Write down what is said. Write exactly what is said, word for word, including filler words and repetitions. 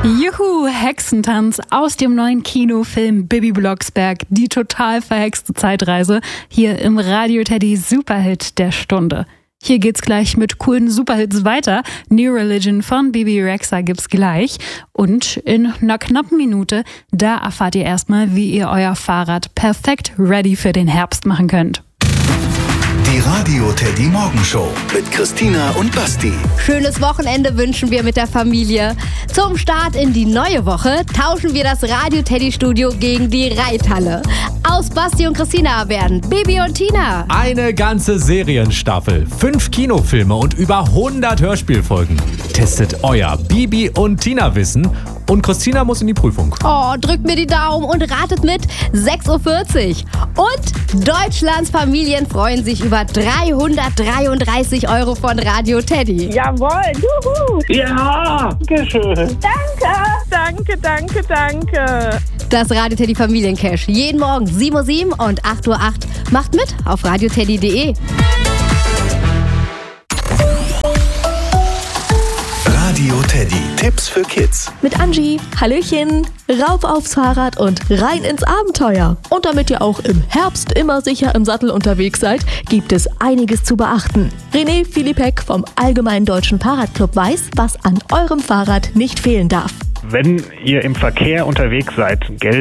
Juhu, Hexentanz aus dem neuen Kinofilm Bibi Blocksberg, die total verhexte Zeitreise, hier im Radio Teddy Superhit der Stunde. Hier geht's gleich mit coolen Superhits weiter. New Religion von Bebe Rexha gibt's gleich. Und in einer knappen Minute, da erfahrt ihr erstmal, wie ihr euer Fahrrad perfekt ready für den Herbst machen könnt. Die Radio Teddy Morgenshow mit Christina und Basti. Schönes Wochenende wünschen wir mit der Familie. Zum Start in die neue Woche tauschen wir das Radio Teddy Studio gegen die Reithalle. Aus Basti und Christina werden Bibi und Tina. Eine ganze Serienstaffel, fünf Kinofilme und über hundert Hörspielfolgen. Testet euer Bibi und Tina Wissen und Christina muss in die Prüfung. Oh, drückt mir die Daumen und ratet mit. sechs Uhr vierzig. Und Deutschlands Familien freuen sich über dreihundertdreiunddreißig Euro von Radio Teddy. Jawohl, juhu. Ja, dankeschön. Danke. Danke, danke, danke. Das Radio Teddy Familiencash. Jeden Morgen sieben Uhr sieben und acht Uhr acht. Macht mit auf radioteddy punkt de. Radio Teddy. Tipps für Kids. Mit Angie. Hallöchen. Rauf aufs Fahrrad und rein ins Abenteuer. Und damit ihr auch im Herbst immer sicher im Sattel unterwegs seid, gibt es einiges zu beachten. René Philippek vom Allgemeinen Deutschen Fahrradclub weiß, was an eurem Fahrrad nicht fehlen darf. Wenn ihr im Verkehr unterwegs seid, gelten